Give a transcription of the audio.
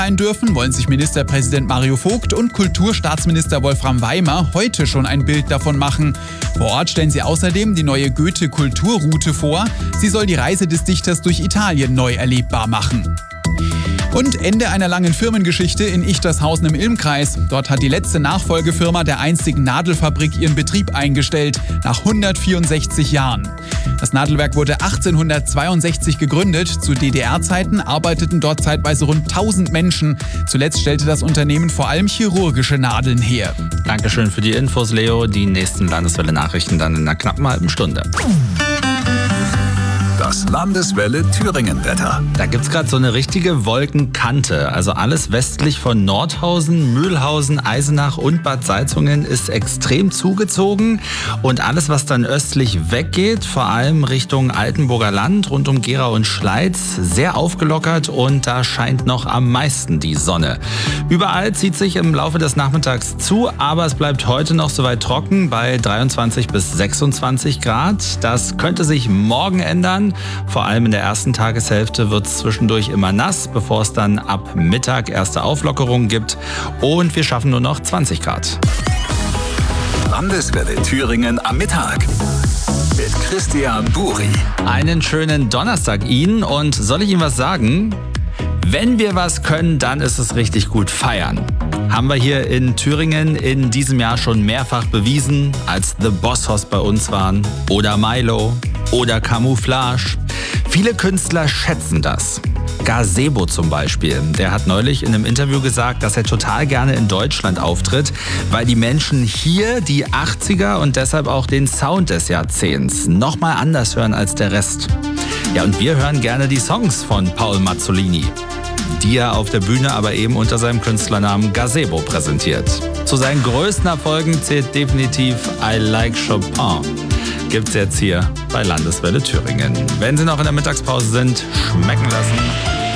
sein dürfen, wollen sich Ministerpräsident Mario Vogt und Kulturstaatsminister Wolfram Weimer heute schon ein Bild davon machen. Vor Ort stellen sie außerdem die neue Goethe-Kulturroute vor. Sie soll die Reise des Dichters durch Italien neu erlebbar machen. Und Ende einer langen Firmengeschichte in Ichtershausen im Ilmkreis. Dort hat die letzte Nachfolgefirma der einstigen Nadelfabrik ihren Betrieb eingestellt, nach 164 Jahren. Das Nadelwerk wurde 1862 gegründet. Zu DDR-Zeiten arbeiteten dort zeitweise rund 1000 Menschen. Zuletzt stellte das Unternehmen vor allem chirurgische Nadeln her. Dankeschön für die Infos, Leo. Die nächsten Landeswelle-Nachrichten dann in einer knappen halben Stunde. Das Landeswelle Thüringen-Wetter. Da gibt's gerade so eine richtige Wolkenkante. Also alles westlich von Nordhausen, Mühlhausen, Eisenach und Bad Salzungen ist extrem zugezogen. Und alles, was dann östlich weggeht, vor allem Richtung Altenburger Land, rund um Gera und Schleiz, sehr aufgelockert und da scheint noch am meisten die Sonne. Überall zieht sich im Laufe des Nachmittags zu, aber es bleibt heute noch soweit trocken bei 23 bis 26 Grad. Das könnte sich morgen ändern. Vor allem in der ersten Tageshälfte wird es zwischendurch immer nass, bevor es dann ab Mittag erste Auflockerungen gibt. Und wir schaffen nur noch 20 Grad. Landeswelle Thüringen am Mittag. Mit Christian Buri. Einen schönen Donnerstag Ihnen und soll ich Ihnen was sagen? Wenn wir was können, dann ist es richtig gut feiern. Haben wir hier in Thüringen in diesem Jahr schon mehrfach bewiesen, als The Boss-Hoss bei uns waren oder Milo oder Camouflage. Viele Künstler schätzen das. Gazebo zum Beispiel, der hat neulich in einem Interview gesagt, dass er total gerne in Deutschland auftritt, weil die Menschen hier die 80er und deshalb auch den Sound des Jahrzehnts nochmal anders hören als der Rest. Ja, und wir hören gerne die Songs von Paul Mazzolini, die er auf der Bühne aber eben unter seinem Künstlernamen Gazebo präsentiert. Zu seinen größten Erfolgen zählt definitiv I Like Chopin. Gibt's jetzt hier bei Landeswelle Thüringen. Wenn Sie noch in der Mittagspause sind, schmecken lassen.